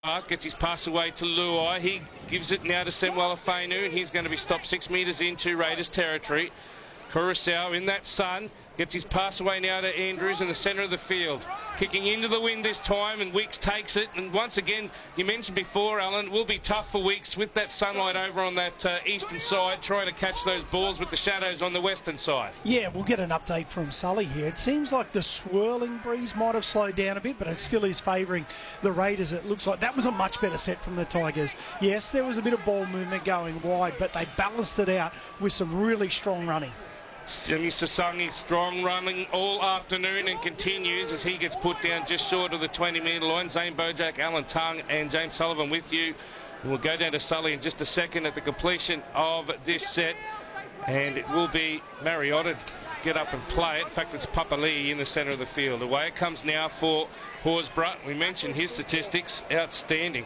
Gets his pass away to Luai. He gives it now to Senwala Fainu, and he's going to be stopped 6 metres into Raiders territory. Curacao in that sun. Gets his pass away now to Andrews in the centre of the field. Kicking into the wind this time, and Weeks takes it. And once again, you mentioned before, Alan, it will be tough for Weeks with that sunlight over on that eastern side, trying to catch those balls with the shadows on the western side. Yeah, we'll get an update from Sully here. It seems like the swirling breeze might have slowed down a bit, but it still is favouring the Raiders. It looks like that was a much better set from the Tigers. Yes, there was a bit of ball movement going wide, but they balanced it out with some really strong running. Simi Sasangi strong running all afternoon and continues as he gets put down just short of the 20-metre line. Zane Bojack, Alan Tongue and James Sullivan with you. We'll go down to Sully in just a second at the completion of this set, and it will be Mariotta get up and play it. In fact, it's Papali'i in the centre of the field. Away it comes now for Horsburgh. We mentioned his statistics, outstanding.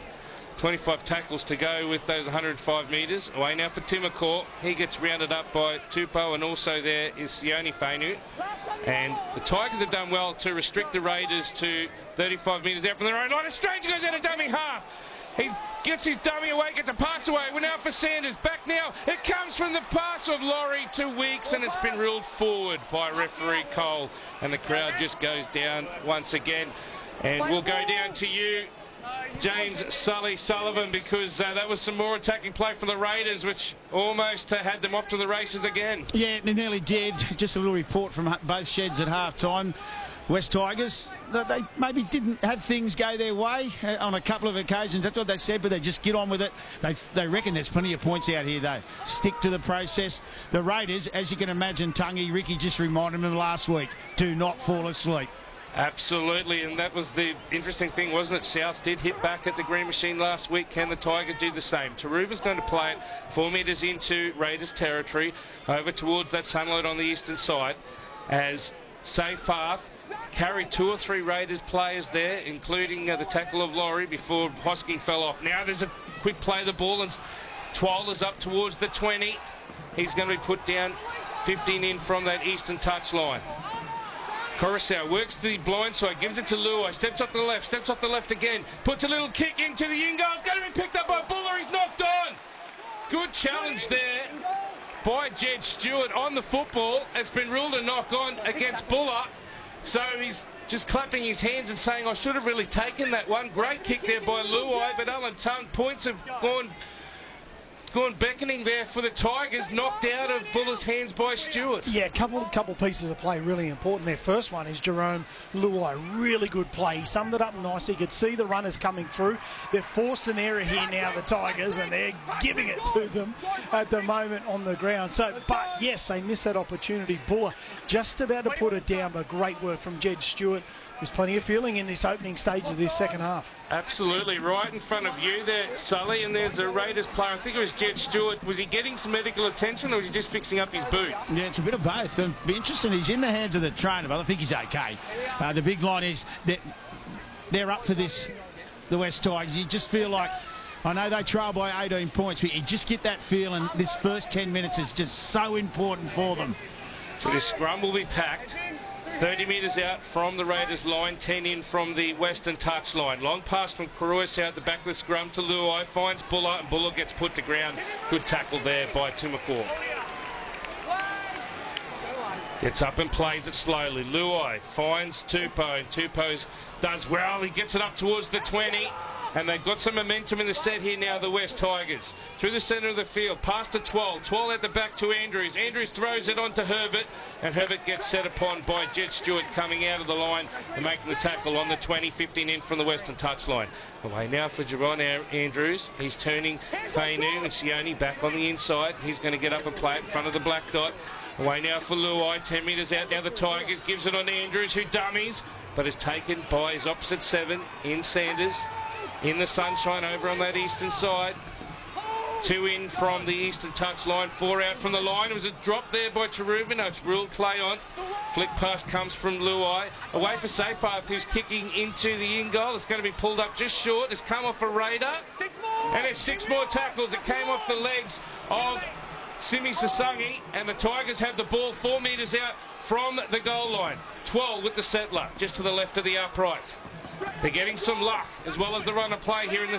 25 tackles to go with those 105 metres. Away now for Timokor. He gets rounded up by Tupou, and also there is Sione Fainu. And the Tigers have done well to restrict the Raiders to 35 metres out from their own line. A stranger goes out of dummy half. He gets his dummy away, gets a pass away. We're now for Sanders. Back now. It comes from the pass of Laurie to Weeks, and it's been ruled forward by referee Cole. And the crowd just goes down once again. And we'll go down to you, James Sullivan, because that was some more attacking play for the Raiders, which almost had them off to the races again. Yeah, they nearly did. Just a little report from both sheds at half-time. West Tigers, they maybe didn't have things go their way on a couple of occasions. That's what they said, but they just get on with it. They reckon there's plenty of points out here, though. Stick to the process. The Raiders, as you can imagine, Tungy, Ricky just reminded them last week, do not fall asleep. Absolutely, and that was the interesting thing, wasn't it? South did hit back at the Green Machine last week. Can the Tigers do the same? Taruva's going to play it 4 metres into Raiders territory, over towards that sunlight on the eastern side, as Seyfarth carried 2 or 3 Raiders players there, including the tackle of Laurie before Hosking fell off. Now there's a quick play of the ball, and Twola's up towards the 20. He's going to be put down 15 in from that eastern touchline. Curacao works the blind side, gives it to Luai, steps up to the left again, puts a little kick into the in goal. It's going to be picked up by Buller. He's knocked on. Good challenge there by Jed Stewart on the football. It's been ruled a knock on against Buller. So he's just clapping his hands and saying, I should have really taken that one. Great kick there by Luai, but Alan Tongue, points have gone beckoning there for the Tigers, knocked out of Buller's hands by Stewart. Yeah, couple pieces of play really important. Their first one is Jerome Luai, really good play. He summed it up nicely. You could see the runners coming through. They've forced an error here now, the Tigers, and they're giving it to them at the moment on the ground. So, but yes, they missed that opportunity. Buller just about to put it down, but great work from Jed Stewart. There's plenty of feeling in this opening stage of this second half. Absolutely, right in front of you there, Sully, and there's a Raiders player. I think it was Jed Stewart. Was he getting some medical attention, or was he just fixing up his boot? Yeah, it's a bit of both. It'll be interesting. He's in the hands of the trainer, but I think he's okay. The big line is that they're up for this, the West Tigers. You just feel like, I know they trail by 18 points, but you just get that feeling this first 10 minutes is just so important for them. So this scrum will be packed. 30 metres out from the Raiders line, 10 in from the western touchline. Long pass from Caroyce out the back of the scrum to Luai, finds Buller, and Buller gets put to ground. Good tackle there by Timokor. Gets up and plays it slowly. Luai finds Tupou, and Tupou does well. He gets it up towards the 20. And they've got some momentum in the set here now, the West Tigers. Through the centre of the field, past to Twal. Twal at the back to Andrews. Andrews throws it on to Herbert, and Herbert gets set upon by Jed Stewart coming out of the line and making the tackle on the 20, 15 in from the western touchline. Away now for Javon Andrews. He's turning Fainu and Sione back on the inside. He's going to get up and play it in front of the black dot. Away now for Luai, 10 metres out now the Tigers. Gives it on to Andrews, who dummies, but is taken by his opposite 7 in Sanders. In the sunshine over on that eastern side. 2 in from the eastern touchline, 4 out from the line. It was a drop there by Taruva. No, it's ruled play on. Flick pass comes from Luai. Away for Seyfarth, who's kicking into the in goal. It's going to be pulled up just short. It's come off a Raider. And it's 6 more tackles. It came off the legs of Simi Sasangi, and the Tigers have the ball 4 metres out from the goal line. 12 with the settler, just to the left of the uprights. They're getting some luck as well as the run of play here in the